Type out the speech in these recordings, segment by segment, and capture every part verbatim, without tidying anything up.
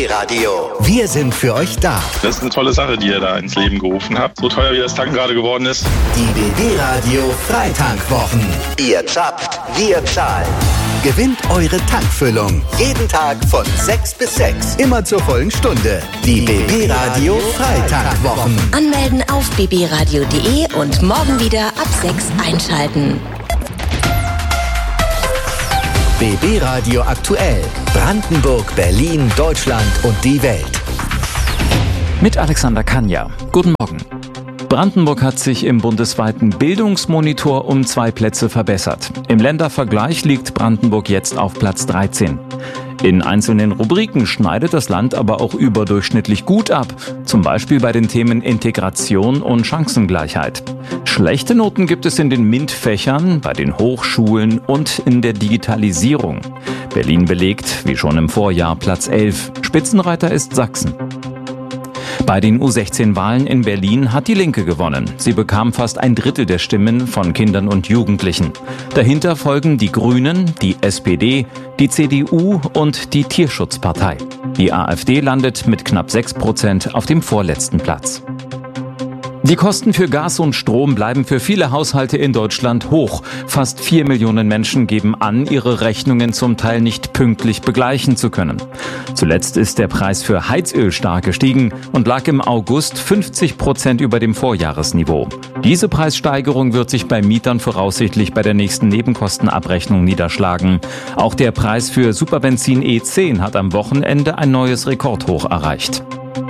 Radio. Wir sind für euch da. Das ist eine tolle Sache, die ihr da ins Leben gerufen habt. So teuer wie das Tanken gerade geworden ist. Die B B Radio Freitankwwochen. Ihr zapft, wir zahlen. Gewinnt eure Tankfüllung. Jeden Tag von sechs bis sechs. Immer zur vollen Stunde. Die B B Radio Freitankwwochen. Anmelden auf b b radio punkt d e und morgen wieder ab sechs einschalten. B B Radio aktuell. Brandenburg, Berlin, Deutschland und die Welt. Mit Alexander Kanja. Guten Morgen. Brandenburg hat sich im bundesweiten Bildungsmonitor um zwei Plätze verbessert. Im Ländervergleich liegt Brandenburg jetzt auf Platz dreizehn. In einzelnen Rubriken schneidet das Land aber auch überdurchschnittlich gut ab, zum Beispiel bei den Themen Integration und Chancengleichheit. Schlechte Noten gibt es in den MINT-Fächern, bei den Hochschulen und in der Digitalisierung. Berlin belegt, wie schon im Vorjahr, Platz elf. Spitzenreiter ist Sachsen. Bei den U sechzehn Wahlen in Berlin hat die Linke gewonnen. Sie bekam fast ein Drittel der Stimmen von Kindern und Jugendlichen. Dahinter folgen die Grünen, die S P D, die C D U und die Tierschutzpartei. Die AfD landet mit knapp sechs Prozent auf dem vorletzten Platz. Die Kosten für Gas und Strom bleiben für viele Haushalte in Deutschland hoch. Fast vier Millionen Menschen geben an, ihre Rechnungen zum Teil nicht pünktlich begleichen zu können. Zuletzt ist der Preis für Heizöl stark gestiegen und lag im August fünfzig Prozent über dem Vorjahresniveau. Diese Preissteigerung wird sich bei Mietern voraussichtlich bei der nächsten Nebenkostenabrechnung niederschlagen. Auch der Preis für Superbenzin E zehn hat am Wochenende ein neues Rekordhoch erreicht.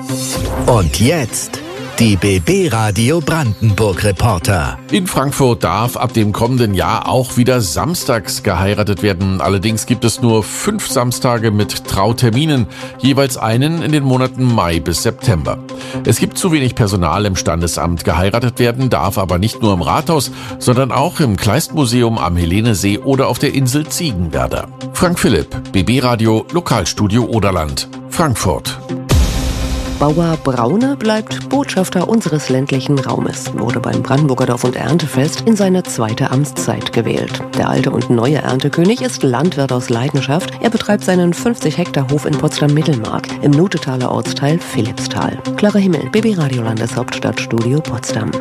Und jetzt die B B Radio Brandenburg Reporter. In Frankfurt darf ab dem kommenden Jahr auch wieder samstags geheiratet werden. Allerdings gibt es nur fünf Samstage mit Trauterminen, jeweils einen in den Monaten Mai bis September. Es gibt zu wenig Personal im Standesamt. Geheiratet werden darf aber nicht nur im Rathaus, sondern auch im Kleistmuseum am Helenesee oder auf der Insel Ziegenwerder. Frank Philipp, B B Radio Lokalstudio Oderland, Frankfurt. Bauer Braune bleibt Botschafter unseres ländlichen Raumes, wurde beim Brandenburger Dorf- und Erntefest in seine zweite Amtszeit gewählt. Der alte und neue Erntekönig ist Landwirt aus Leidenschaft. Er betreibt seinen fünfzig Hektar Hof in Potsdam-Mittelmark im Notetaler Ortsteil Philippsthal. Clara Himmel, B B Radio Landeshauptstadtstudio Potsdam.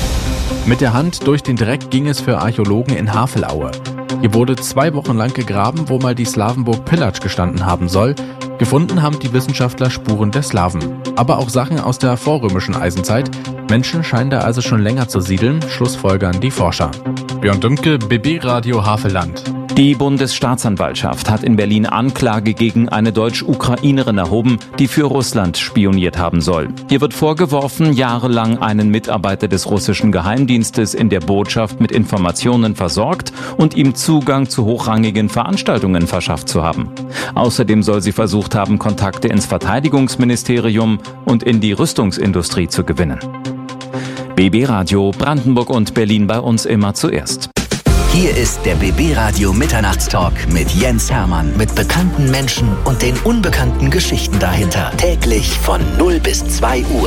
Mit der Hand durch den Dreck ging es für Archäologen in Havelaue. Hier wurde zwei Wochen lang gegraben, wo mal die Slawenburg Pillac gestanden haben soll. Gefunden haben die Wissenschaftler Spuren der Slawen, aber auch Sachen aus der vorrömischen Eisenzeit. Menschen scheinen da also schon länger zu siedeln, schlussfolgern die Forscher. Björn Dümke, B B Radio Havelland. Die Bundesstaatsanwaltschaft hat in Berlin Anklage gegen eine Deutsch-Ukrainerin erhoben, die für Russland spioniert haben soll. Hier wird vorgeworfen, jahrelang einen Mitarbeiter des russischen Geheimdienstes in der Botschaft mit Informationen versorgt und ihm Zugang zu hochrangigen Veranstaltungen verschafft zu haben. Außerdem soll sie versucht haben, Kontakte ins Verteidigungsministerium und in die Rüstungsindustrie zu gewinnen. B B Radio Brandenburg und Berlin bei uns immer zuerst. Hier ist der B B Radio Mitternachtstalk mit Jens Hermann. Mit bekannten Menschen und den unbekannten Geschichten dahinter. Täglich von null bis zwei Uhr.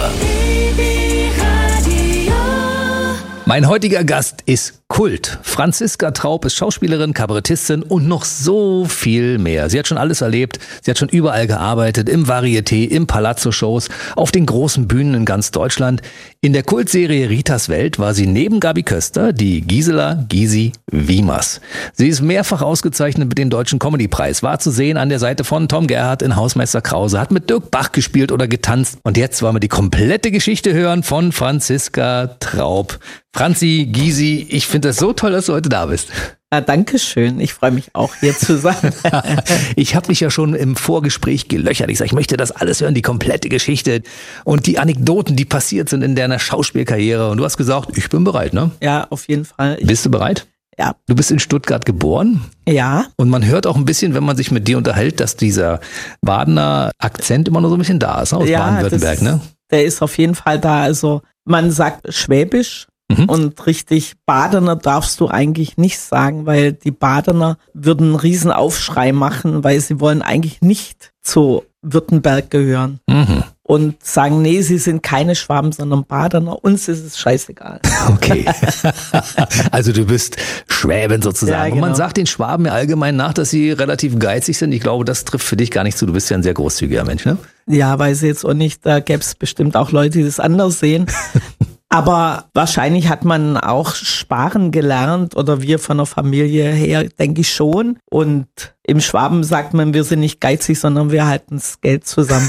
Mein heutiger Gast ist Kult. Franziska Traub ist Schauspielerin, Kabarettistin und noch so viel mehr. Sie hat schon alles erlebt. Sie hat schon überall gearbeitet, im Varieté, im Palazzo-Shows, auf den großen Bühnen in ganz Deutschland. In der Kultserie Ritas Welt war sie neben Gabi Köster die Gisela Gysi Wiemers. Sie ist mehrfach ausgezeichnet mit dem Deutschen Comedy-Preis, war zu sehen an der Seite von Tom Gerhardt in Hausmeister Krause, hat mit Dirk Bach gespielt oder getanzt. Und jetzt wollen wir die komplette Geschichte hören von Franziska Traub. Franzi, Gysi, ich finde das so toll, dass du heute da bist. Ja, danke schön. Ich freue mich auch, hier zu sein. Ich habe dich ja schon im Vorgespräch gelöchert. Ich sage, ich möchte das alles hören, die komplette Geschichte und die Anekdoten, die passiert sind in deiner Schauspielkarriere. Und du hast gesagt, ich bin bereit, ne? Ja, auf jeden Fall. Ich Bist du bereit? Ja. Du bist in Stuttgart geboren? Ja. Und man hört auch ein bisschen, wenn man sich mit dir unterhält, dass dieser Badener Akzent immer noch so ein bisschen da ist, ne? Aus ja, Baden-Württemberg, ne? Der ist auf jeden Fall da. Also man sagt Schwäbisch. Mhm. Und richtig Badener darfst du eigentlich nicht sagen, weil die Badener würden einen riesen Aufschrei machen, weil sie wollen eigentlich nicht zu Württemberg gehören. Mhm. und sagen, nee, sie sind keine Schwaben, sondern Badener. Uns ist es scheißegal. Okay. Also du bist Schwäbin sozusagen. Ja, genau. Und man sagt den Schwaben ja allgemein nach, dass sie relativ geizig sind. Ich glaube, das trifft für dich gar nicht zu. Du bist ja ein sehr großzügiger Mensch, ne? Ja, weiß ich jetzt auch nicht. Da gäbe es bestimmt auch Leute, die das anders sehen. Aber wahrscheinlich hat man auch sparen gelernt oder wir von der Familie her, denke ich schon. Und im Schwaben sagt man, wir sind nicht geizig, sondern wir halten das Geld zusammen.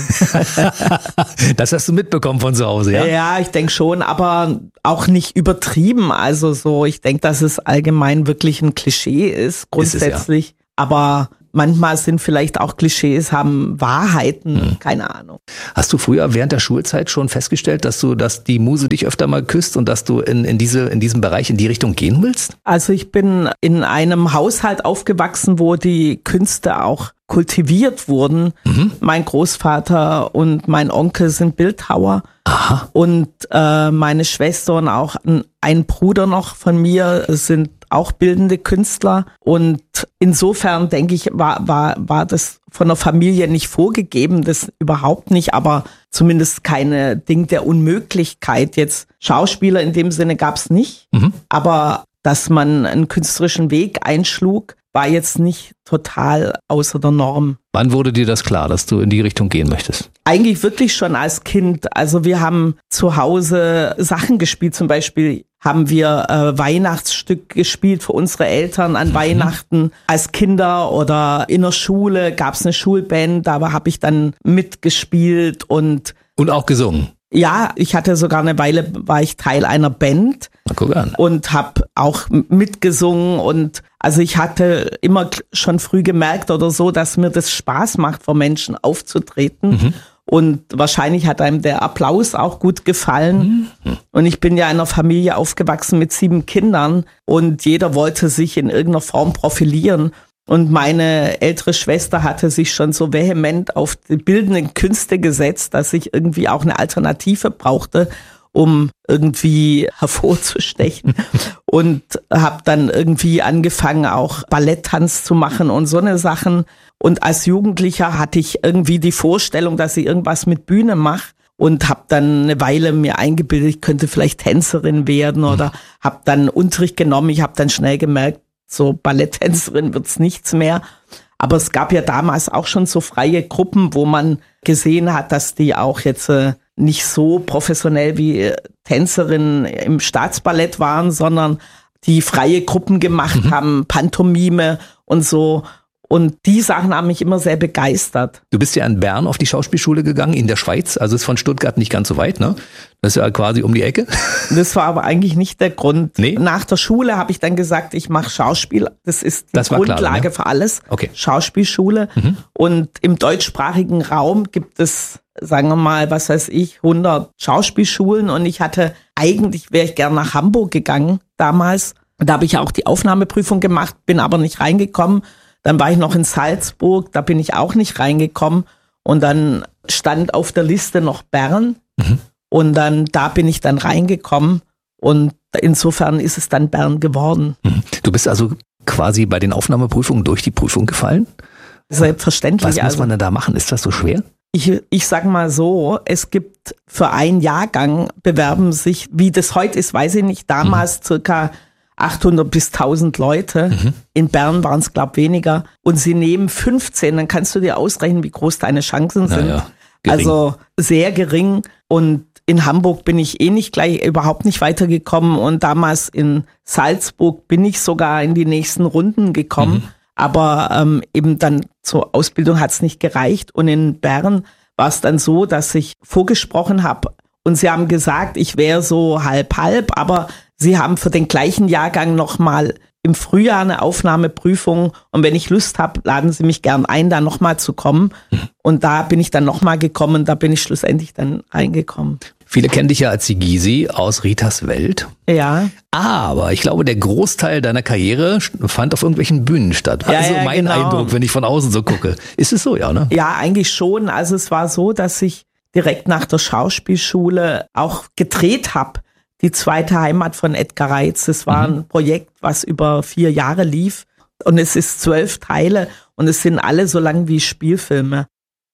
Das hast du mitbekommen von zu Hause, ja? Ja, ich denke schon, aber auch nicht übertrieben. Also so, ich denke, dass es allgemein wirklich ein Klischee ist, grundsätzlich. Ist es, ja. Aber manchmal sind vielleicht auch Klischees, haben Wahrheiten, hm. keine Ahnung. Hast du früher während der Schulzeit schon festgestellt, dass du, dass die Muse dich öfter mal küsst und dass du in, in diese, in diesem Bereich in die Richtung gehen willst? Also ich bin in einem Haushalt aufgewachsen, wo die Künste auch kultiviert wurden. Mhm. Mein Großvater und mein Onkel sind Bildhauer. Aha. Und äh, meine Schwester und auch ein, ein Bruder noch von mir sind auch bildende Künstler. Und insofern denke ich, war, war, war das von der Familie nicht vorgegeben, das überhaupt nicht, aber zumindest keine Ding der Unmöglichkeit. Jetzt Schauspieler in dem Sinne gab es nicht, mhm. aber dass man einen künstlerischen Weg einschlug, war jetzt nicht total außer der Norm. Wann wurde dir das klar, dass du in die Richtung gehen möchtest? Eigentlich wirklich schon als Kind. Also wir haben zu Hause Sachen gespielt. Zum Beispiel haben wir äh, Weihnachtsstück gespielt für unsere Eltern an mhm. Weihnachten als Kinder oder in der Schule gab es eine Schulband. Da habe ich dann mitgespielt und und auch gesungen. Ja, ich hatte sogar eine Weile, war ich Teil einer Band. Na, guck an. Und habe auch mitgesungen und also ich hatte immer schon früh gemerkt oder so, dass mir das Spaß macht, vor Menschen aufzutreten. Mhm. Und wahrscheinlich hat einem der Applaus auch gut gefallen. Mhm. Und ich bin ja in einer Familie aufgewachsen mit sieben Kindern und jeder wollte sich in irgendeiner Form profilieren. Und meine ältere Schwester hatte sich schon so vehement auf die bildenden Künste gesetzt, dass ich irgendwie auch eine Alternative brauchte, um irgendwie hervorzustechen. Und habe dann irgendwie angefangen, auch Balletttanz zu machen und so eine Sachen. Und als Jugendlicher hatte ich irgendwie die Vorstellung, dass ich irgendwas mit Bühne mache. Und habe dann eine Weile mir eingebildet, ich könnte vielleicht Tänzerin werden oder habe dann Unterricht genommen. Ich habe dann schnell gemerkt, so Balletttänzerin wird's nichts mehr. Aber es gab ja damals auch schon so freie Gruppen, wo man gesehen hat, dass die auch jetzt äh, nicht so professionell wie Tänzerinnen im Staatsballett waren, sondern die freie Gruppen gemacht mhm. haben, Pantomime und so. Und die Sachen haben mich immer sehr begeistert. Du bist ja in Bern auf die Schauspielschule gegangen, in der Schweiz. Also ist von Stuttgart nicht ganz so weit, ne? Das ist ja quasi um die Ecke. Das war aber eigentlich nicht der Grund. Nee? Nach der Schule habe ich dann gesagt, ich mache Schauspiel. Das ist die das Grundlage klar, ne? für alles. Okay. Schauspielschule. Mhm. Und im deutschsprachigen Raum gibt es, sagen wir mal, was weiß ich, hundert Schauspielschulen. Und ich hatte, eigentlich wäre ich gern nach Hamburg gegangen damals. Da habe ich auch die Aufnahmeprüfung gemacht, bin aber nicht reingekommen. Dann war ich noch in Salzburg, da bin ich auch nicht reingekommen. Und dann stand auf der Liste noch Bern. Mhm. Und dann, da bin ich dann reingekommen. Und insofern ist es dann Bern geworden. Mhm. Du bist also quasi bei den Aufnahmeprüfungen durch die Prüfung gefallen? Selbstverständlich. Was muss man denn da machen? Ist das so schwer? Ich, ich sag mal so, es gibt für einen Jahrgang bewerben sich, wie das heute ist, weiß ich nicht, damals mhm. circa achthundert bis tausend Leute. Mhm. In Bern waren es, glaube ich, weniger. Und sie nehmen fünfzehn, dann kannst du dir ausrechnen, wie groß deine Chancen sind. Ja, ja. Also sehr gering. Und in Hamburg bin ich eh nicht gleich, überhaupt nicht weitergekommen. Und damals in Salzburg bin ich sogar in die nächsten Runden gekommen. Mhm. Aber ähm, eben dann zur Ausbildung hat es nicht gereicht. Und in Bern war es dann so, dass ich vorgesprochen habe. Und sie haben gesagt, ich wäre so halb-halb, aber sie haben für den gleichen Jahrgang nochmal im Frühjahr eine Aufnahmeprüfung. Und wenn ich Lust habe, laden sie mich gern ein, da nochmal zu kommen. Und da bin ich dann nochmal gekommen, da bin ich schlussendlich dann reingekommen. Viele kennen dich ja als die Gysi aus Ritas Welt. Ja. Aber ich glaube, der Großteil deiner Karriere fand auf irgendwelchen Bühnen statt. Ja, also ja, mein genau. Eindruck, wenn ich von außen so gucke. Ist es so, ja, ne? Ja, eigentlich schon. Also es war so, dass ich direkt nach der Schauspielschule auch gedreht habe. Die zweite Heimat von Edgar Reitz. Das war mhm. ein Projekt, was über vier Jahre lief. Und es ist zwölf Teile und es sind alle so lang wie Spielfilme.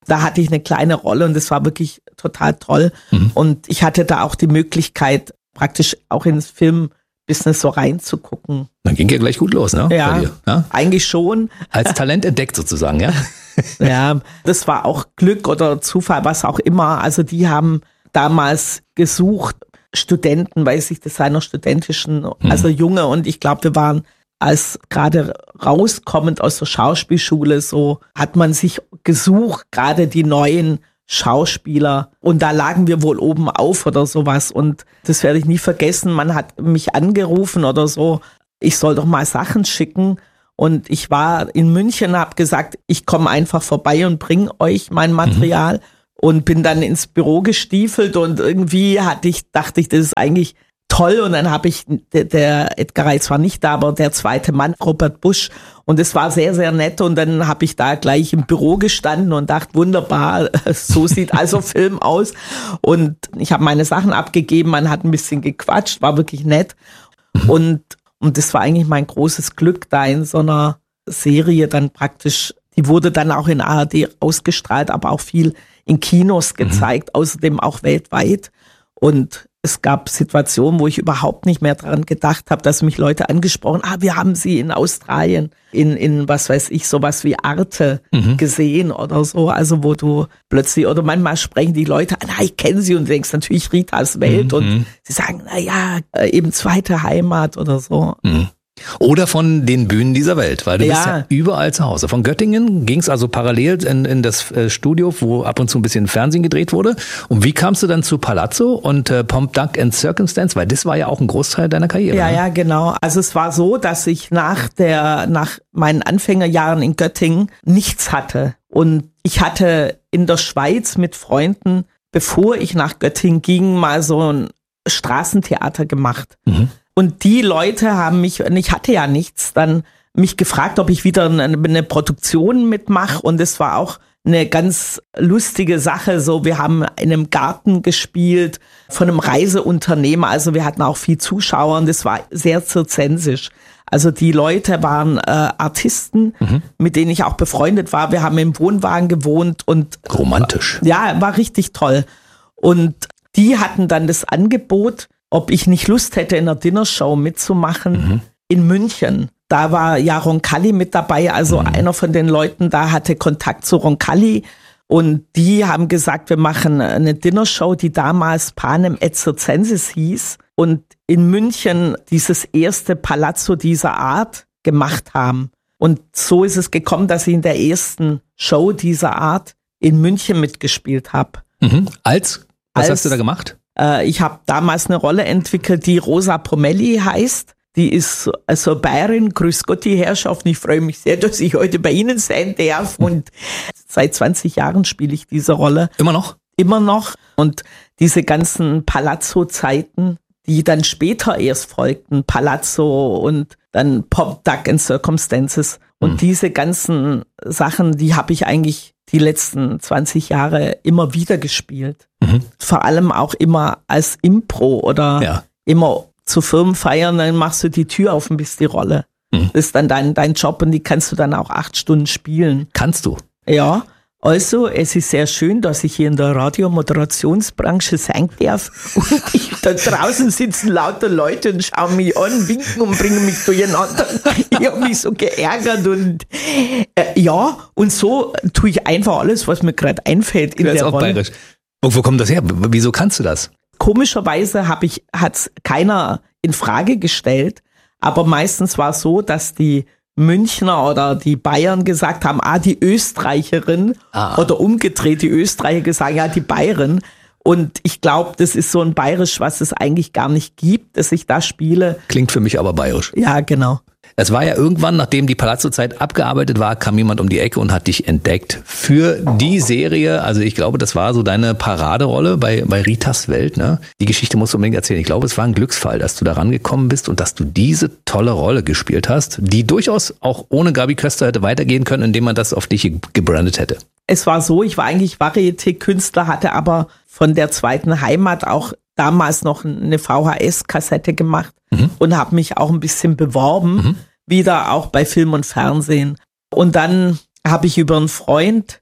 Da hatte ich eine kleine Rolle und das war wirklich total toll. Mhm. Und ich hatte da auch die Möglichkeit, praktisch auch ins Filmbusiness so reinzugucken. Dann ging ja gleich gut los, ne? Ja, bei dir, ja? Eigentlich schon. Als Talent entdeckt sozusagen, ja? Ja, das war auch Glück oder Zufall, was auch immer. Also die haben damals gesucht, Studenten, weiß ich, Designer studentischen, mhm. also Junge. Und ich glaube, wir waren als gerade rauskommend aus der Schauspielschule, so hat man sich gesucht, gerade die neuen Schauspieler. Und da lagen wir wohl oben auf oder sowas. Und das werde ich nie vergessen. Man hat mich angerufen oder so, ich soll doch mal Sachen schicken. Und ich war in München, habe gesagt, ich komme einfach vorbei und bringe euch mein Material. Mhm. Und bin dann ins Büro gestiefelt und irgendwie hatte ich, dachte ich, das ist eigentlich toll. Und dann habe ich, der, der Edgar Reitz war nicht da, aber der zweite Mann, Robert Busch. Und es war sehr, sehr nett. Und dann habe ich da gleich im Büro gestanden und dachte, wunderbar, so sieht also Film aus. Und ich habe meine Sachen abgegeben, man hat ein bisschen gequatscht, war wirklich nett. Und, und das war eigentlich mein großes Glück, da in so einer Serie dann praktisch, die wurde dann auch in A R D ausgestrahlt, aber auch viel in Kinos gezeigt, mhm. außerdem auch weltweit. Und es gab Situationen, wo ich überhaupt nicht mehr daran gedacht habe, dass mich Leute angesprochen haben, ah, wir haben sie in Australien, in, in was weiß ich, sowas wie Arte mhm. gesehen oder so. Also wo du plötzlich, oder manchmal sprechen die Leute an, ah, ich kenne sie und du denkst natürlich Ritas Welt mhm. und sie sagen, na ja, eben zweite Heimat oder so. Mhm. Oder von den Bühnen dieser Welt, weil du ja. bist ja überall zu Hause. Von Göttingen ging es also parallel in, in das äh, Studio, wo ab und zu ein bisschen Fernsehen gedreht wurde. Und wie kamst du dann zu Palazzo und äh, Pomp, Duck and Circumstance? Weil das war ja auch ein Großteil deiner Karriere. Ja, ne? ja, genau. Also es war so, dass ich nach der, nach meinen Anfängerjahren in Göttingen nichts hatte. Und ich hatte in der Schweiz mit Freunden, bevor ich nach Göttingen ging, mal so ein Straßentheater gemacht. Mhm. Und die Leute haben mich, und ich hatte ja nichts, dann mich gefragt, ob ich wieder eine, eine Produktion mitmache. Und es war auch eine ganz lustige Sache. So, wir haben in einem Garten gespielt von einem Reiseunternehmer. Also wir hatten auch viel Zuschauer und es war sehr zirzensisch. Also die Leute waren äh, Artisten, mhm. mit denen ich auch befreundet war. Wir haben im Wohnwagen gewohnt und romantisch. Ja, war richtig toll. Und die hatten dann das Angebot, ob ich nicht Lust hätte, in einer Dinnershow mitzumachen mhm. in München. Da war ja Roncalli mit dabei, also mhm. einer von den Leuten da hatte Kontakt zu Roncalli und die haben gesagt, wir machen eine Dinnershow, die damals Panem et Circenses hieß und in München dieses erste Palazzo dieser Art gemacht haben. Und so ist es gekommen, dass ich in der ersten Show dieser Art in München mitgespielt habe. Mhm. Als? Was Als, hast du da gemacht? Ich habe damals eine Rolle entwickelt, die Rosa Pomelli heißt. Die ist also Bayerin, grüß Gott die Herrschaft. Ich freue mich sehr, dass ich heute bei Ihnen sein darf. Und seit zwanzig Jahren spiele ich diese Rolle. Immer noch? Immer noch. Und diese ganzen Palazzo-Zeiten, die dann später erst folgten, Palazzo und dann Pomp, Duck and Circumstances. Und mhm. diese ganzen Sachen, die habe ich eigentlich die letzten zwanzig Jahre immer wieder gespielt. Mhm. Vor allem auch immer als Impro oder ja. immer zu Firmenfeiern, dann machst du die Tür auf und bist die Rolle. Mhm. Das ist dann dein, dein Job und die kannst du dann auch acht Stunden spielen. Kannst du? Ja. Also, es ist sehr schön, dass ich hier in der Radiomoderationsbranche sein darf. Und ich, da draußen sitzen lauter Leute und schauen mich an, winken und bringen mich durcheinander. Ich habe mich so geärgert und äh, ja, und so tue ich einfach alles, was mir gerade einfällt in der auch Rolle. Bayerisch. Und wo kommt das her? Wieso kannst du das? Komischerweise habe ich, hat's keiner in Frage gestellt, aber meistens war es so, dass die Münchner oder die Bayern gesagt haben, ah, die Österreicherin ah. oder umgedreht, die Österreicher gesagt, ja, die Bayern. Und ich glaube, das ist so ein Bayerisch, was es eigentlich gar nicht gibt, dass ich da spiele. Klingt für mich aber bayerisch. Ja, genau. Es war ja irgendwann, nachdem die Palazzo-Zeit abgearbeitet war, kam jemand um die Ecke und hat dich entdeckt für die Serie. Also ich glaube, das war so deine Paraderolle bei, bei Ritas Welt. Ne? Die Geschichte musst du unbedingt erzählen. Ich glaube, es war ein Glücksfall, dass du da rangekommen bist und dass du diese tolle Rolle gespielt hast, die durchaus auch ohne Gabi Köster hätte weitergehen können, indem man das auf dich gebrandet hätte. Es war so, ich war eigentlich Varieté-Künstler, hatte aber von der zweiten Heimat auch damals noch eine V H S-Kassette gemacht mhm. und habe mich auch ein bisschen beworben, mhm. wieder auch bei Film und Fernsehen. Und dann habe ich über einen Freund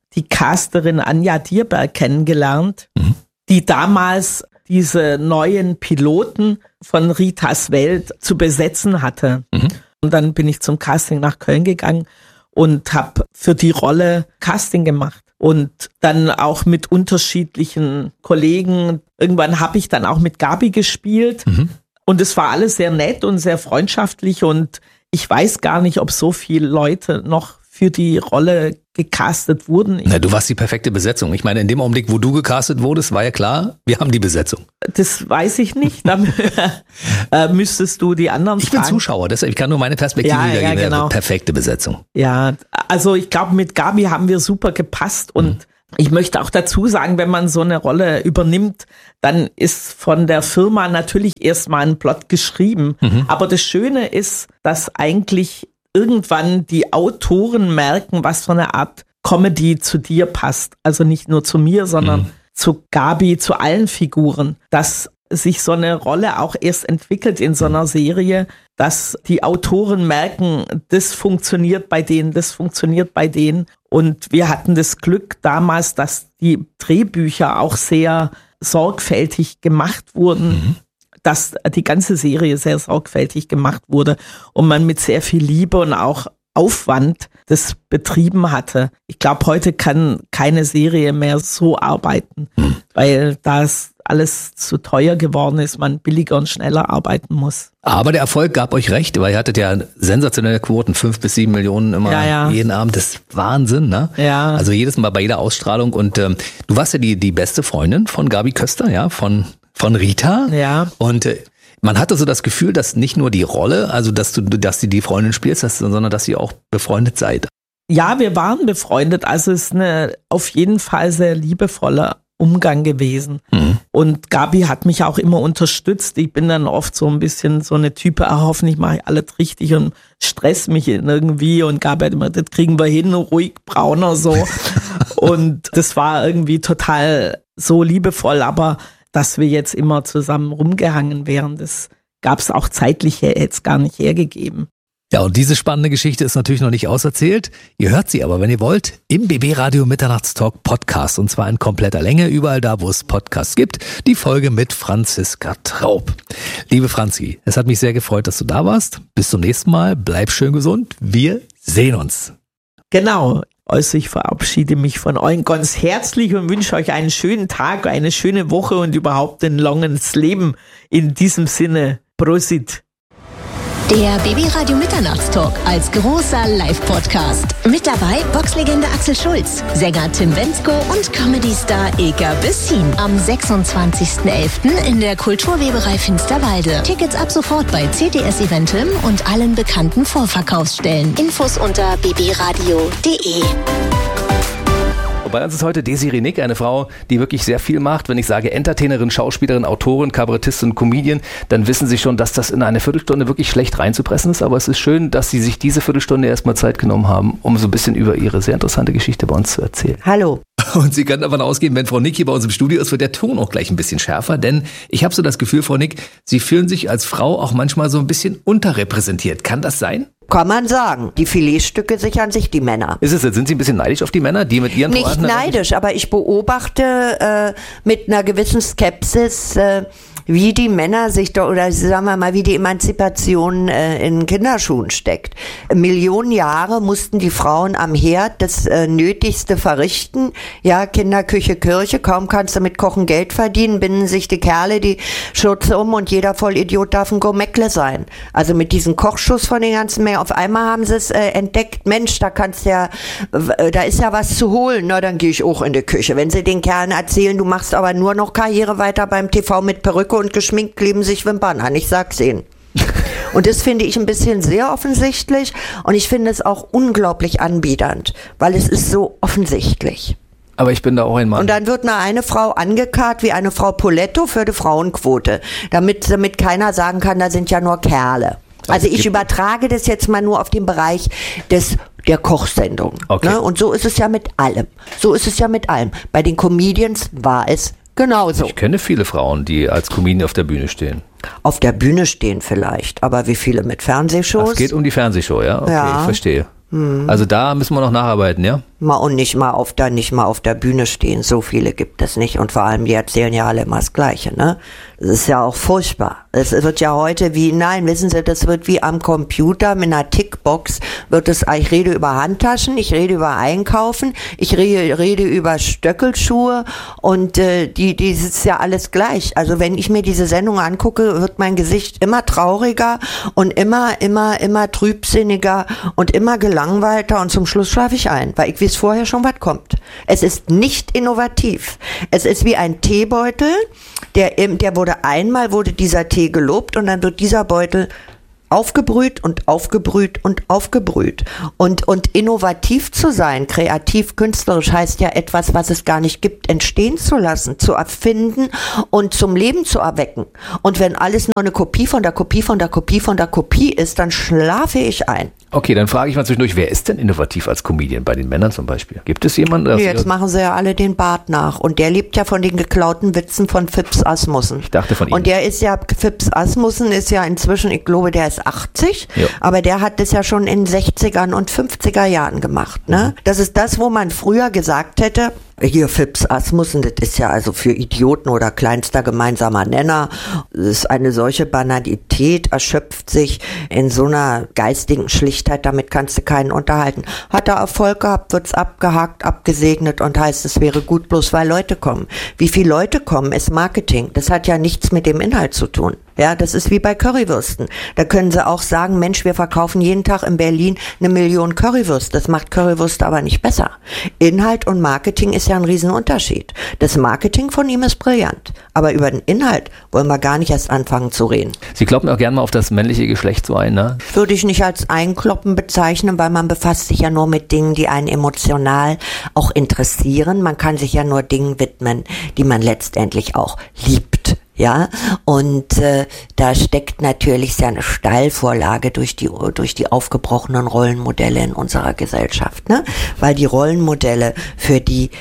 die Casterin Anja Dierberg kennengelernt, mhm. die damals diese neuen Piloten von Ritas Welt zu besetzen hatte. Mhm. Und dann bin ich zum Casting nach Köln gegangen und habe für die Rolle Casting gemacht. Und dann auch mit unterschiedlichen Kollegen. Irgendwann habe ich dann auch mit Gabi gespielt. Mhm. Und es war alles sehr nett und sehr freundschaftlich. Und ich weiß gar nicht, ob so viele Leute noch für die Rolle gecastet wurden. Na, du warst die perfekte Besetzung. Ich meine, in dem Augenblick, wo du gecastet wurdest, war ja klar, wir haben die Besetzung. Das weiß ich nicht. Dann äh, müsstest du die anderen ich fragen. Ich bin Zuschauer, deshalb ich kann nur meine Perspektive ja, wiedergeben. Ja, genau. Perfekte Besetzung. Ja, also ich glaube, mit Gabi haben wir super gepasst und mhm. ich möchte auch dazu sagen, wenn man so eine Rolle übernimmt, dann ist von der Firma natürlich erstmal ein Plot geschrieben. Mhm. Aber das Schöne ist, dass eigentlich irgendwann die Autoren merken, was für eine Art Comedy zu dir passt. Also nicht nur zu mir, sondern mhm. zu Gabi, zu allen Figuren. Dass sich so eine Rolle auch erst entwickelt in so einer Serie, dass die Autoren merken, das funktioniert bei denen, das funktioniert bei denen. Und wir hatten das Glück damals, dass die Drehbücher auch sehr sorgfältig gemacht wurden. Mhm. dass die ganze Serie sehr sorgfältig gemacht wurde und man mit sehr viel Liebe und auch Aufwand das betrieben hatte. Ich glaube, heute kann keine Serie mehr so arbeiten, hm. weil das alles zu teuer geworden ist, man billiger und schneller arbeiten muss. Aber der Erfolg gab euch recht, weil ihr hattet ja sensationelle Quoten, fünf bis sieben Millionen immer ja, ja. jeden Abend. Das ist Wahnsinn, ne? Ja. Also jedes Mal bei jeder Ausstrahlung. Und ähm, du warst ja die, die beste Freundin von Gabi Köster, ja, von Von Rita. Ja. Und äh, man hatte so das Gefühl, dass nicht nur die Rolle, also dass du, dass du die Freundin spielst, dass, sondern dass ihr auch befreundet seid. Ja, wir waren befreundet. Also es ist eine auf jeden Fall sehr liebevoller Umgang gewesen. Mhm. Und Gabi hat mich auch immer unterstützt. Ich bin dann oft so ein bisschen so eine Type, ah, hoffentlich mache ich alles richtig und stress mich irgendwie. Und Gabi hat immer, das kriegen wir hin, ruhig, brauner so. Und das war irgendwie total so liebevoll, aber dass wir jetzt immer zusammen rumgehangen wären, das gab es auch zeitlich jetzt gar nicht hergegeben. Ja, und diese spannende Geschichte ist natürlich noch nicht auserzählt. Ihr hört sie aber, wenn ihr wollt, im B B Radio Mitternachtstalk Podcast. Und zwar in kompletter Länge, überall da, wo es Podcasts gibt. Die Folge mit Franziska Traub. Liebe Franzi, es hat mich sehr gefreut, dass du da warst. Bis zum nächsten Mal. Bleib schön gesund. Wir sehen uns. Genau. Also ich verabschiede mich von euch ganz herzlich und wünsche euch einen schönen Tag, eine schöne Woche und überhaupt ein langes Leben. In diesem Sinne, Prosit. Der B B Radio Mitternachtstalk als großer Live-Podcast. Mit dabei Boxlegende Axel Schulz, Sänger Tim Bendzko und Comedy-Star Ilka Bessin. Am sechsundzwanzigsten elften in der Kulturweberei Finsterwalde. Tickets ab sofort bei C T S Eventim und allen bekannten Vorverkaufsstellen. Infos unter b b radio punkt d e. Bei uns ist heute Desiree Nick, eine Frau, die wirklich sehr viel macht. Wenn ich sage Entertainerin, Schauspielerin, Autorin, Kabarettistin, Comedian, dann wissen Sie schon, dass das in eine Viertelstunde wirklich schlecht reinzupressen ist. Aber es ist schön, dass Sie sich diese Viertelstunde erstmal Zeit genommen haben, um so ein bisschen über Ihre sehr interessante Geschichte bei uns zu erzählen. Hallo. Und Sie können davon ausgehen, wenn Frau Nick hier bei uns im Studio ist, wird der Ton auch gleich ein bisschen schärfer. Denn ich habe so das Gefühl, Frau Nick, Sie fühlen sich als Frau auch manchmal so ein bisschen unterrepräsentiert. Kann das sein? Kann man sagen. Die Filetstücke sichern sich die Männer. Ist es jetzt? Sind Sie ein bisschen neidisch auf die Männer, die mit ihren Nicht Partnern neidisch, aber ich beobachte äh, mit einer gewissen Skepsis, äh, wie die Männer sich da, oder sagen wir mal, wie die Emanzipation äh, in Kinderschuhen steckt. Millionen Jahre mussten die Frauen am Herd das äh, Nötigste verrichten. Ja, Kinderküche, Kirche, kaum kannst du mit Kochen Geld verdienen, binden sich die Kerle die Schürze um und jeder Vollidiot darf ein Gourmetle sein. Also mit diesem Kochschuss von den ganzen Männern, auf einmal haben sie es äh, entdeckt, Mensch, da kannst ja, äh, da ist ja was zu holen, na dann gehe ich auch in die Küche. Wenn sie den Kerlen erzählen, du machst aber nur noch Karriere weiter beim T V mit Perücke und geschminkt, kleben sich Wimpern an, ich sag's Ihnen. Und das finde ich ein bisschen sehr offensichtlich und ich finde es auch unglaublich anbiedernd, weil es ist so offensichtlich. Aber ich bin da auch ein Mann. Und dann wird mal eine Frau angekarrt wie eine Frau Poletto für die Frauenquote, damit, damit keiner sagen kann, da sind ja nur Kerle. Also ich übertrage das jetzt mal nur auf den Bereich des der Kochsendung. Okay. Ne? Und so ist es ja mit allem. So ist es ja mit allem. Bei den Comedians war es genauso. Ich kenne viele Frauen, die als Comedian auf der Bühne stehen. Auf der Bühne stehen vielleicht, aber wie viele mit Fernsehshows? Es geht um die Fernsehshow, ja? Okay, ja. Ich verstehe. Hm. Also da müssen wir noch nacharbeiten, ja? Mal und nicht mal auf der, nicht mal auf der Bühne stehen. So viele gibt es nicht. Und vor allem, die erzählen ja alle immer das Gleiche, ne? Das ist ja auch furchtbar. Es wird ja heute wie, nein, wissen Sie, das wird wie am Computer mit einer Tickbox, wird es, ich rede über Handtaschen, ich rede über Einkaufen, ich rede, rede über Stöckelschuhe und äh, die, die ist ja alles gleich. Also wenn ich mir diese Sendung angucke, wird mein Gesicht immer trauriger und immer, immer, immer trübsinniger und immer gelangweilter und zum Schluss schlafe ich ein, weil ich weiß vorher schon, was kommt. Es ist nicht innovativ. Es ist wie ein Teebeutel, der, der wurde einmal, wurde dieser Tee gelobt und dann wird dieser Beutel aufgebrüht und aufgebrüht und aufgebrüht. Und, und innovativ zu sein, kreativ, künstlerisch heißt ja etwas, was es gar nicht gibt, entstehen zu lassen, zu erfinden und zum Leben zu erwecken. Und wenn alles nur eine Kopie von der Kopie von der Kopie von der Kopie ist, dann schlafe ich ein. Okay, dann frage ich mal zwischendurch, wer ist denn innovativ als Comedian bei den Männern zum Beispiel? Gibt es jemanden? Nee, jetzt machen sie ja alle den Bart nach. Und der lebt ja von den geklauten Witzen von Phipps Asmussen. Ich dachte von ihm. Und der ist ja, Phipps Asmussen ist ja inzwischen, ich glaube, der ist achtzig, ja. Aber der hat das ja schon in sechzigern und fünfziger Jahren gemacht, ne? Mhm. Das ist das, wo man früher gesagt hätte, hier Phipps Asmussen, das ist ja also für Idioten oder kleinster gemeinsamer Nenner. Das ist eine solche Banalität, erschöpft sich in so einer geistigen Schlichtheit, damit kannst du keinen unterhalten. Hat er Erfolg gehabt, wird's abgehakt, abgesegnet und heißt, es wäre gut, bloß weil Leute kommen. Wie viele Leute kommen, ist Marketing. Das hat ja nichts mit dem Inhalt zu tun. Ja, das ist wie bei Currywürsten. Da können sie auch sagen, Mensch, wir verkaufen jeden Tag in Berlin eine Million Currywürste. Das macht Currywürste aber nicht besser. Inhalt und Marketing ist ja ein Riesenunterschied. Das Marketing von ihm ist brillant. Aber über den Inhalt wollen wir gar nicht erst anfangen zu reden. Sie kloppen auch gerne mal auf das männliche Geschlecht so ein, ne? Würde ich nicht als Einkloppen bezeichnen, weil man befasst sich ja nur mit Dingen, die einen emotional auch interessieren. Man kann sich ja nur Dingen widmen, die man letztendlich auch liebt. Ja, und äh, da steckt natürlich sehr eine Steilvorlage durch die durch die aufgebrochenen Rollenmodelle in unserer Gesellschaft, ne? Weil die Rollenmodelle, für die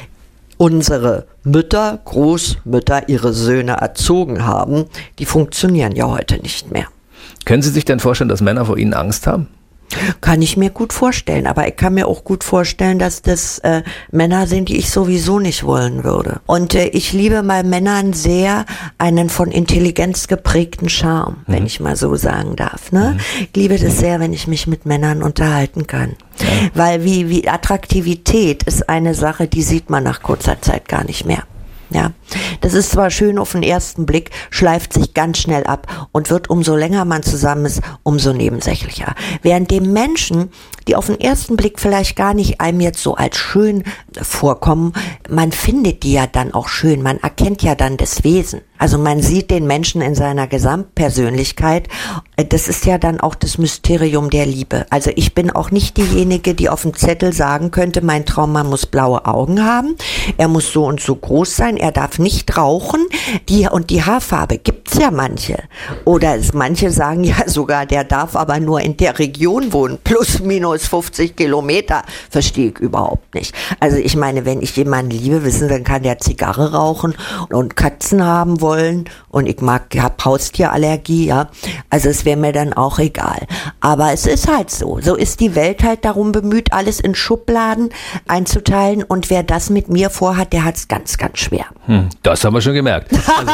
unsere Mütter, Großmütter ihre Söhne erzogen haben, die funktionieren ja heute nicht mehr. Können Sie sich denn vorstellen, dass Männer vor Ihnen Angst haben? Kann ich mir gut vorstellen, aber ich kann mir auch gut vorstellen, dass das äh, Männer sind, die ich sowieso nicht wollen würde. Und äh, ich liebe bei Männern sehr einen von Intelligenz geprägten Charme, mhm. wenn ich mal so sagen darf. Ne? Mhm. Ich liebe das sehr, wenn ich mich mit Männern unterhalten kann. Ja. Weil wie, wie Attraktivität ist eine Sache, die sieht man nach kurzer Zeit gar nicht mehr. Ja, das ist zwar schön auf den ersten Blick, schleift sich ganz schnell ab und wird, umso länger man zusammen ist, umso nebensächlicher. Während dem Menschen, die auf den ersten Blick vielleicht gar nicht einem jetzt so als schön vorkommen, man findet die ja dann auch schön, man erkennt ja dann das Wesen. Also man sieht den Menschen in seiner Gesamtpersönlichkeit. Das ist ja dann auch das Mysterium der Liebe. Also ich bin auch nicht diejenige, die auf dem Zettel sagen könnte, mein Traummann muss blaue Augen haben, er muss so und so groß sein, er darf nicht rauchen, die und die Haarfarbe gibt's ja manche. Oder es, manche sagen ja sogar, der darf aber nur in der Region wohnen, plus minus fünfzig Kilometer, verstehe ich überhaupt nicht. Also ich meine, wenn ich jemanden liebe, wissen Sie, dann kann der Zigarre rauchen und Katzen haben wollen und ich mag, hab Haustierallergie, ja. Also es wäre mir dann auch egal. Aber es ist halt so. So ist die Welt halt darum bemüht, alles in Schubladen einzuteilen und wer das mit mir vorhat, der hat's ganz, ganz schwer. Hm, das haben wir schon gemerkt. Also,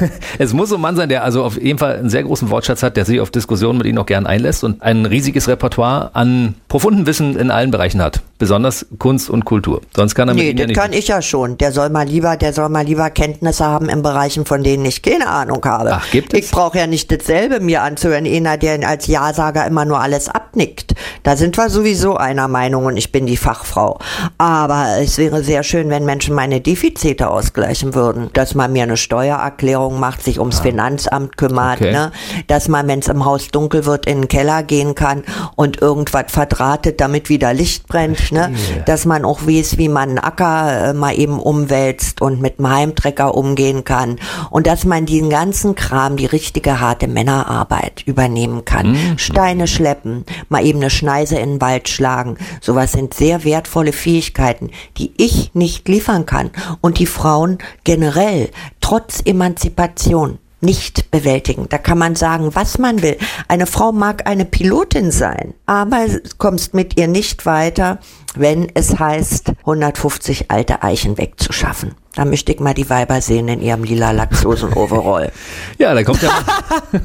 es muss so ein Mann sein, der also auf jeden Fall einen sehr großen Wortschatz hat, der sich auf Diskussionen mit Ihnen auch gern einlässt und ein riesiges Repertoire an profunden Wissen in allen Bereichen hat. Besonders Kunst und Kultur. Sonst kann er mit nee, Ihnen ja das nicht. kann ich ja schon. Der soll mal lieber, der soll mal lieber Kenntnisse haben in Bereichen, von denen ich keine Ahnung habe. Ach, gibt es? Ich brauche ja nicht dasselbe mir anzuhören, einer, der als Ja-Sager immer nur alles abnickt. Da sind wir sowieso einer Meinung und ich bin die Fachfrau. Aber es wäre sehr schön, wenn Menschen meine Defizite ausgleichen würden. Dass man mir eine Steuererklärung macht, sich ums ah. Finanzamt kümmert, okay. ne? Dass man, wenn es im Haus dunkel wird, in den Keller gehen kann und irgendwas verdrahtet, damit wieder Licht brennt. Ne? Dass man auch weiß, wie man einen Acker äh, mal eben umwälzt und mit einem Heimtrecker umgehen kann. Und dass man diesen ganzen Kram, die richtige harte Männerarbeit übernehmen kann. Mhm. Steine schleppen, mal eben eine Schneise in den Wald schlagen. Sowas sind sehr wertvolle Fähigkeiten, die ich nicht liefern kann. Und die Frauen generell, trotz Emanzipation, nicht bewältigen. Da kann man sagen, was man will. Eine Frau mag eine Pilotin sein, aber du kommst mit ihr nicht weiter, wenn es heißt, hundertfünfzig alte Eichen wegzuschaffen. Da möchte ich mal die Weiber sehen in ihrem lila lacklosen Overall. Ja, da kommt der Mann.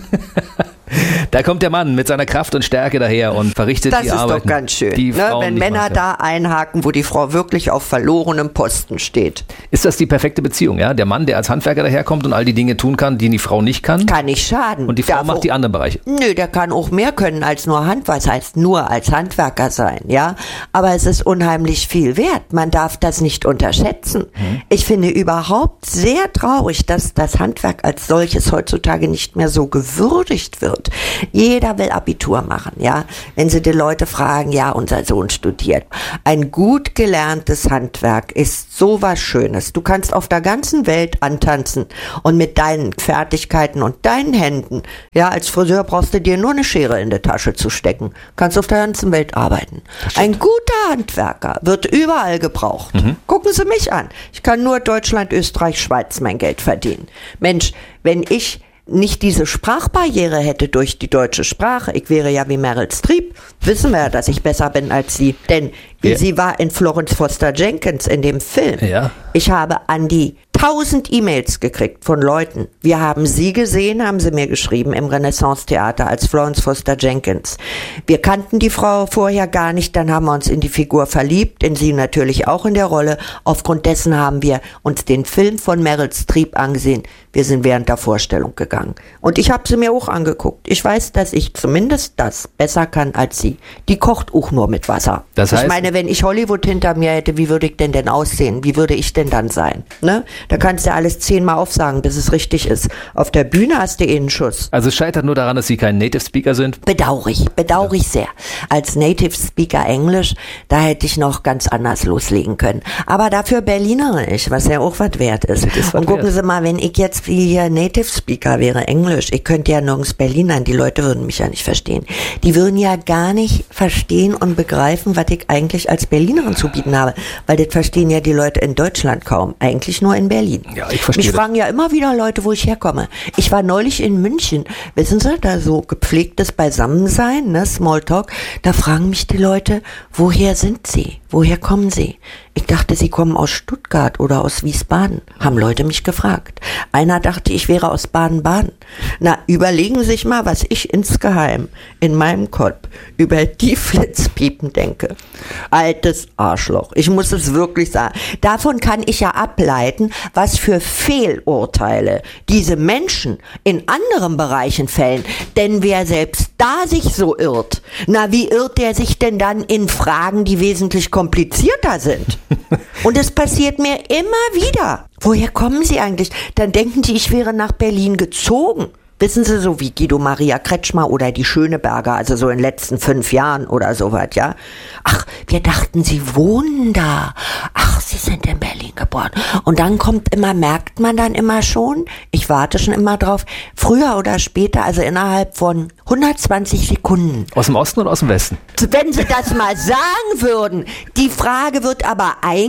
Da kommt der Mann mit seiner Kraft und Stärke daher und verrichtet das die Arbeit. Das ist doch ganz schön, ne? Wenn Männer da einhaken, wo die Frau wirklich auf verlorenem Posten steht. Ist das die perfekte Beziehung, ja? Der Mann, der als Handwerker daherkommt und all die Dinge tun kann, die die Frau nicht kann? Kann nicht schaden. Und die Frau Darf macht auch, die anderen Bereiche? Nö, der kann auch mehr können als nur Handwerker. Was heißt nur als Handwerker sein, ja? Aber es ist unheimlich viel wert. Man darf das nicht unterschätzen. Hm. Ich finde überhaupt sehr traurig, dass das Handwerk als solches heutzutage nicht mehr so gewürdigt wird. Jeder will Abitur machen, ja. Wenn Sie die Leute fragen, ja, unser Sohn studiert. Ein gut gelerntes Handwerk ist so was Schönes. Du kannst auf der ganzen Welt antanzen und mit deinen Fertigkeiten und deinen Händen, ja, als Friseur brauchst du dir nur eine Schere in die Tasche zu stecken. Kannst auf der ganzen Welt arbeiten. Ein guter Handwerker wird überall gebraucht. Mhm. Gucken Sie mich an. Ich kann nur Deutschland, Österreich, Schweiz mein Geld verdienen. Mensch, wenn ich nicht diese Sprachbarriere hätte durch die deutsche Sprache, ich wäre ja wie Meryl Streep, wissen wir ja, dass ich besser bin als sie, denn ja. sie war in Florence Foster Jenkins in dem Film. Ja. Ich habe an die tausend E-Mails gekriegt von Leuten. Wir haben sie gesehen, haben sie mir geschrieben, im Renaissance-Theater als Florence Foster Jenkins. Wir kannten die Frau vorher gar nicht, dann haben wir uns in die Figur verliebt, in sie natürlich auch in der Rolle. Aufgrund dessen haben wir uns den Film von Meryl Streep angesehen. Wir sind während der Vorstellung gegangen. Und ich habe sie mir auch angeguckt. Ich weiß, dass ich zumindest das besser kann als sie. Die kocht auch nur mit Wasser. Das heißt, ich meine, wenn ich Hollywood hinter mir hätte, wie würde ich denn denn aussehen? Wie würde ich denn dann sein? Ne? Da kannst du alles zehnmal aufsagen, bis es richtig ist. Auf der Bühne hast du eh einen Schuss. Also es scheitert nur daran, dass Sie kein Native Speaker sind? Bedaurig, bedaurig ja. sehr. Als Native Speaker Englisch, da hätte ich noch ganz anders loslegen können. Aber dafür Berlinerisch, was ja auch was wert ist. ist was Und gucken wert. Sie mal, wenn ich jetzt wie hier Native Speaker wäre, Englisch, ich könnte ja nirgends Berlinern, die Leute würden mich ja nicht verstehen. Die würden ja gar nicht verstehen und begreifen, was ich eigentlich als Berlinerin zu bieten habe. Weil das verstehen ja die Leute in Deutschland kaum. Eigentlich nur in Berlin. Ja, ich verstehe. Mich fragen ja immer wieder Leute, wo ich herkomme. Ich war neulich in München. Wissen Sie, da so gepflegtes Beisammensein, ne, Smalltalk. Da fragen mich die Leute, woher sind Sie? Woher kommen Sie? Ich dachte, Sie kommen aus Stuttgart oder aus Wiesbaden. Haben Leute mich gefragt. Einer dachte, ich wäre aus Baden-Baden. Na, überlegen Sie sich mal, was ich insgeheim in meinem Kopf über die Flitzpiepen denke. Altes Arschloch. Ich muss es wirklich sagen. Davon kann ich ja ableiten, was für Fehlurteile diese Menschen in anderen Bereichen fällen. Denn wer selbst da sich so irrt, na, wie irrt der sich denn dann in Fragen, die wesentlich komplizierter sind? Und es passiert mir immer wieder. Woher kommen Sie eigentlich? Dann denken die, ich wäre nach Berlin gezogen. Wissen Sie, so wie Guido Maria Kretschmer oder die Schöneberger, also so in den letzten fünf Jahren oder sowas, ja? Ach, wir dachten, Sie wohnen da. Ach, Sie sind in Berlin geboren. Und dann kommt immer, merkt man dann immer schon, ich warte schon immer drauf, früher oder später, also innerhalb von hundertzwanzig Sekunden. Aus dem Osten oder aus dem Westen? Wenn Sie das mal sagen würden. Die Frage wird aber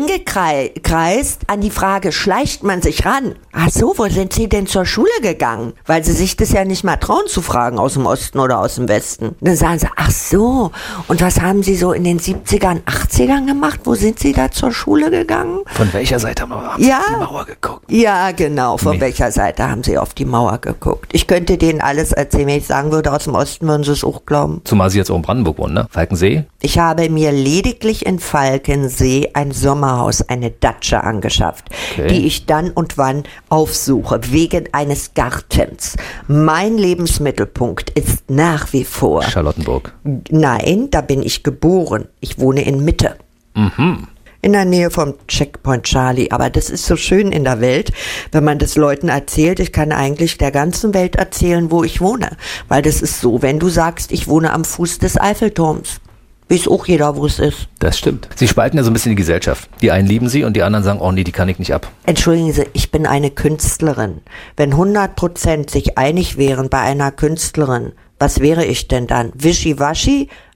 eingekreist. An die Frage schleicht man sich ran. Ach so, wo sind Sie denn zur Schule gegangen? Weil Sie sich das ja nicht mal trauen zu fragen, aus dem Osten oder aus dem Westen. Dann sagen sie, ach so, und was haben Sie so in den siebzigern, achtzigern gemacht? Wo sind Sie da zur Schule gegangen? Von welcher Seite haben Sie ja, auf die Mauer geguckt? Ja, genau, von nee. welcher Seite haben Sie auf die Mauer geguckt? Ich könnte denen alles erzählen, wenn ich sagen würde, aus dem Osten würden Sie es auch glauben. Zumal Sie jetzt auch in Brandenburg wohnen, ne? Falkensee? Ich habe mir lediglich in Falkensee ein Sommerhaus, eine Datscha angeschafft, okay. die ich dann und wann aufsuche, wegen eines Gartens. Mein Lebensmittelpunkt ist nach wie vor Charlottenburg. Nein, da bin ich geboren. Ich wohne in Mitte. Mhm. In der Nähe vom Checkpoint Charlie. Aber das ist so schön in der Welt, wenn man das Leuten erzählt. Ich kann eigentlich der ganzen Welt erzählen, wo ich wohne. Weil das ist so, wenn du sagst, ich wohne am Fuß des Eiffelturms. Weiß auch jeder, wo es ist. Das stimmt. Sie spalten ja so ein bisschen die Gesellschaft. Die einen lieben sie und die anderen sagen, oh nee, die kann ich nicht ab. Entschuldigen Sie, ich bin eine Künstlerin. Wenn hundert Prozent sich einig wären bei einer Künstlerin, was wäre ich denn dann? Wischiwaschi?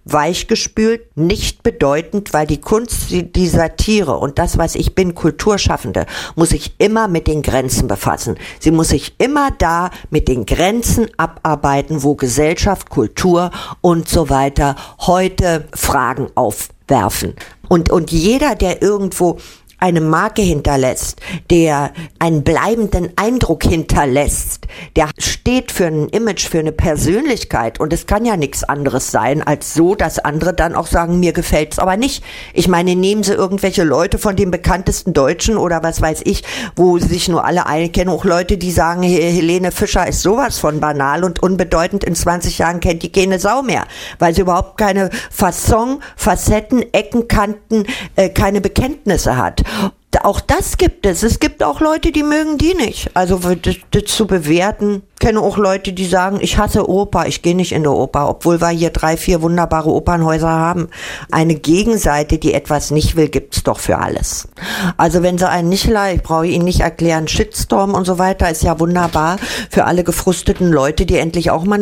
weichgespült, nicht bedeutend, weil die Kunst, die, die Satire und das, was ich bin, Kulturschaffende, muss sich immer mit den Grenzen befassen. Sie muss sich immer da mit den Grenzen abarbeiten, wo Gesellschaft, Kultur und so weiter heute Fragen aufwerfen. Und, und jeder, der irgendwo eine Marke hinterlässt, der einen bleibenden Eindruck hinterlässt, der steht für ein Image, für eine Persönlichkeit und es kann ja nichts anderes sein als so, dass andere dann auch sagen, mir gefällt's aber nicht. Ich meine, nehmen Sie irgendwelche Leute von den bekanntesten Deutschen oder was weiß ich, wo sich nur alle ein, kennen auch Leute, die sagen, Helene Fischer ist sowas von banal und unbedeutend, in zwanzig Jahren kennt die keine Sau mehr, weil sie überhaupt keine Fasson, Facetten, Ecken, Kanten, äh, keine Bekenntnisse hat. Auch das gibt es. Es gibt auch Leute, die mögen die nicht. Also das, das zu bewerten, ich kenne auch Leute, die sagen, ich hasse Oper, ich gehe nicht in die Oper, obwohl wir hier drei, vier wunderbare Opernhäuser haben. Eine Gegenseite, die etwas nicht will, gibt's doch für alles. Also wenn sie einen nicht leiden, ich brauche Ihnen nicht erklären, Shitstorm und so weiter ist ja wunderbar für alle gefrusteten Leute, die endlich auch mal